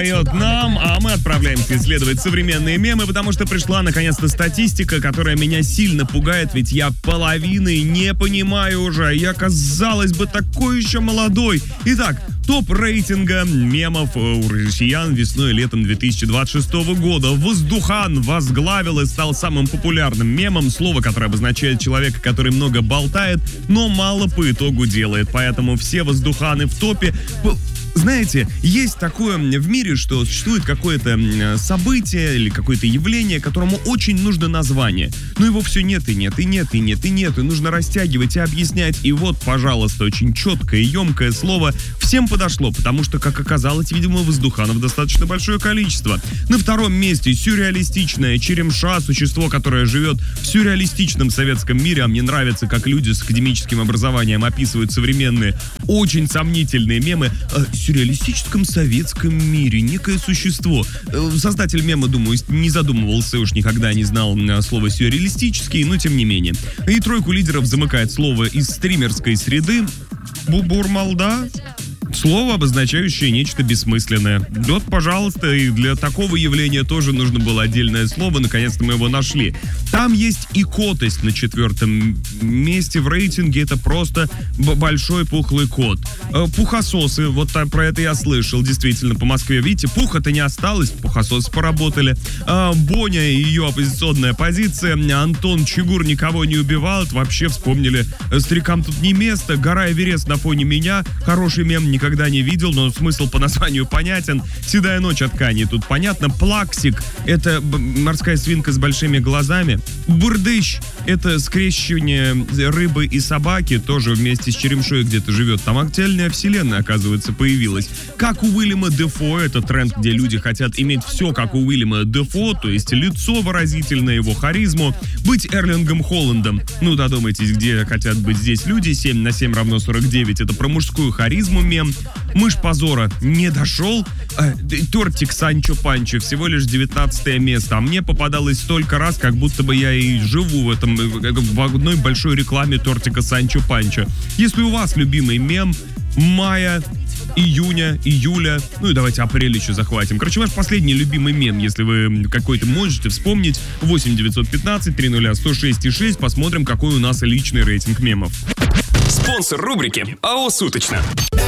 поет нам, а мы отправляемся исследовать современные мемы, потому что пришла наконец-то статистика, которая меня сильно пугает, ведь я половины не понимаю уже. Я, казалось бы, такой еще молодой. Итак, топ рейтинга мемов у россиян весной и летом 2026 года. Воздухан возглавил и стал самым популярным мемом. Слово, которое обозначает человека, который много болтает, но мало по итогу делает. Поэтому все воздуханы в топе. Знаете, есть такое в мире, что существует какое-то событие или какое-то явление, которому очень нужно название. Но его все нет и нет, и нет, и нет, и нет. И нужно растягивать и объяснять. И вот, пожалуйста, очень четкое и емкое слово всем подошло, потому что, как оказалось, видимо, воздуханов достаточно большое количество. На втором месте сюрреалистичное черемша, существо, которое живет в сюрреалистичном советском мире. А мне нравится, как люди с академическим образованием описывают современные, очень сомнительные мемы. В сюрреалистическом советском мире некое существо. Создатель мема, думаю, не задумывался, уж никогда не знал слова сюрреалистический, но тем не менее. И тройку лидеров замыкает слово из стримерской среды. Бубурмалда. Слово, обозначающее нечто бессмысленное. Вот, пожалуйста, и для такого явления тоже нужно было отдельное слово, наконец-то мы его нашли. Там есть икотость на 4-м месте в рейтинге, это просто большой пухлый кот. Пухососы, вот про это я слышал, действительно, по Москве. Видите, пуха-то не осталось, пухососы поработали. Боня и ее оппозиционная позиция. Антон Чигур никого не убивал, вообще вспомнили. Старикам тут не место, гора Эверест на фоне меня. Хороший мем, никогда не видел, но смысл по названию понятен. Седая ночь от Кани тут понятно. Плаксик — это морская свинка с большими глазами. Бурдыщ — это скрещивание рыбы и собаки, тоже вместе с черемшой где-то живет. Там отдельная вселенная, оказывается, появилась. Как у Уильяма Дефо, это тренд, где люди хотят иметь все, как у Уильяма Дефо, то есть лицо выразительное, его харизму, быть Эрлингом Холландом. Ну, додумайтесь, где хотят быть здесь люди. 7 на 7 равно 49. Это про мужскую харизму мем. Мышь позора не дошел. Тортик Санчо Панчо всего лишь 19 место. А мне попадалось столько раз, как будто бы я и живу в одной большой рекламе тортика Санчо Панчо. Если у вас любимый мем мая, июня, июля, ну и давайте апрель еще захватим. Короче, ваш последний любимый мем, если вы какой-то можете вспомнить, 8 915 300 106 6. Посмотрим, какой у нас личный рейтинг мемов. Спонсор рубрики АО «Суточно».